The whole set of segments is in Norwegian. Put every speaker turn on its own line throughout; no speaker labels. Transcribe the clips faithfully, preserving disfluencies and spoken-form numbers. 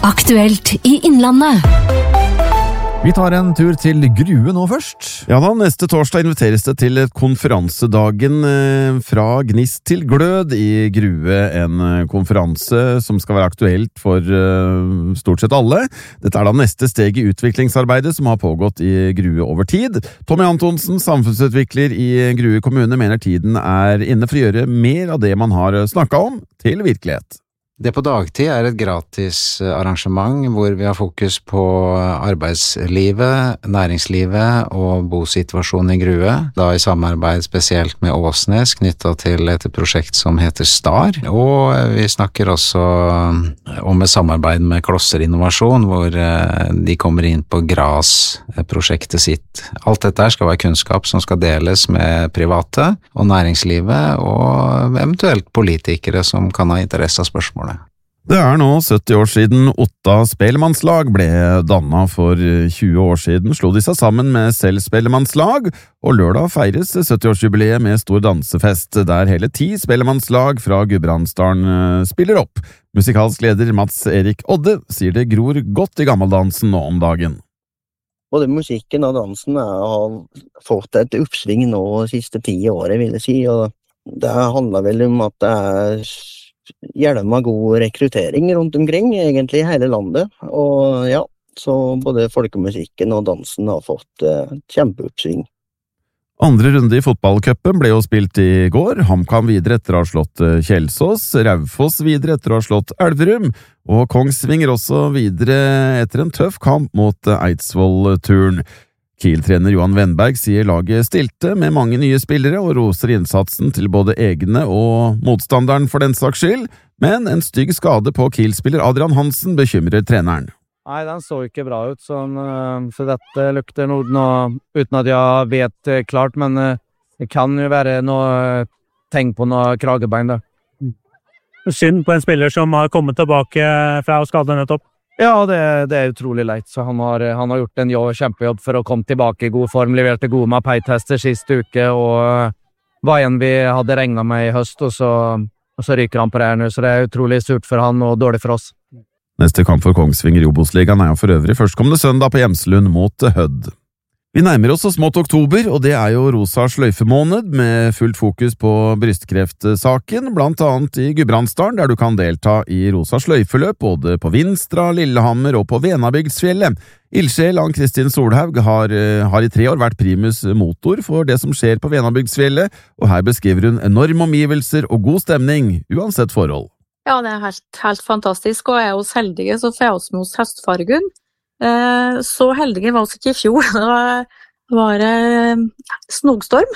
Aktuelt i Innlandet.
Vi tar en tur til Grue nå først. Ja da, neste torsdag inviteres det til konferansedagen fra gnist til glød i Grue, en konferanse som skal være aktuelt for stort sett alle. Dette er da neste steg i utviklingsarbeidet som har pågått i Grue over tid. Tommy Antonsen, samfunnsutvikler i Grue kommune, mener tiden er inne for å gjøre mer av det man har snakket om, til virkelighet.
Det på dagtid er et gratis arrangement hvor vi har fokus på arbeidslivet, næringslivet og bosituasjonen i Grue, da i samarbeid spesielt med Åsnes knyttet til et prosjekt som heter STAR, og vi snakker også om et samarbeid med Klosser Innovasjon, hvor de kommer inn på GRAS-prosjektet sitt. Alt dette skal være kunnskap som skal deles med private og næringslivet, og eventuelt politikere som kan ha interesse av spørsmål.
Det er nå sytti år siden Otta Spellemannslag ble dannet. For tjue år siden slo de seg sammen med Selv Spellemannslag, og lørdag feires sytti-årsjubileet med stor dansefest, der hele ti spellemannslag fra Gudbrandsdalen spiller opp. Musikalsk leder Mats Erik Odde sier det gror godt i gammeldansen nå om dagen.
Både musikken og dansen har fått et oppsving nå de siste ti årene, vil jeg si, og det handler vel om at det er hjelma god rekruttering rundt omkring, egentlig i hele landet, og ja, så både folkemusikken og dansen har fått uh, kjempeoppsving.
Andre runde i fotballcupen ble jo spilt i går. HamKam videre etter å ha slått Kjelsås, Raufoss videre etter å ha slått Elverum, og Kongsvinger også videre etter en tøff kamp mot Eidsvoll-Turn. Kiel-trener Johan Wennberg sier laget stilte med mange nye spillere og roser innsatsen til både egne og motstanderen for den saks skyld, men en stygg skade på Kiel-spiller Adrian Hansen bekymrer treneren.
Nei, den så ikke bra ut, sånn, så dette lukter noe, noe uten at jeg vet klart, men det kan jo være noe tegn på noe kragebein der.
Synd på en spiller som har kommet tilbake fra å skade nettopp.
Ja, det, det er utrolig leit, så han har, han har gjort en jobb, kjempejobb for å komme tilbake i god form, leverte gode mapei-tester sist uke, og var en vi hadde regnet med i høst, og så, og så ryker han på det her nå, så det er utrolig surt for han og dårlig for oss.
Neste kamp for Kongsvinger i Obos-ligaen er jo for øvrig førstkommende søndag på Hjemslund mot Hødd. Vi nærmer oss så smått oktober, og det er jo rosa sløyfemåned med fullt fokus på brystkreftsaken, blant annet i Gudbrandsdalen, der du kan delta i rosa sløyfeløp både på Vinstra, Lillehammer og på Venabygdsfjellet. Ildsjel Ann-Kristin Solhaug har, har i tre år vært primus motor for det som skjer på Venabygdsfjellet, og her beskriver hun enorme omgivelser og god stemning, uansett forhold.
Ja, det er helt, helt fantastisk, og er oss heldige så får oss med oss høstfargen. Eh, så heldige var oss ikke i fjor, det var eh, snogstorm,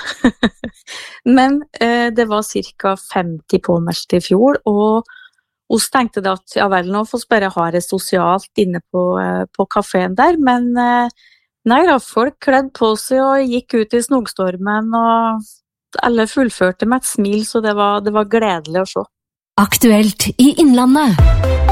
men eh, det var cirka femti påmeldt i fjor, og oss tenkte det at ja vel, nå får vi bare ha det sosialt inne på, eh, på kaféen der, men eh, nei da, folk kledde på seg og gikk ut i snogstormen, og alle fullførte med et smil, så det var, det var gledelig å se.
Aktuelt i Innlandet.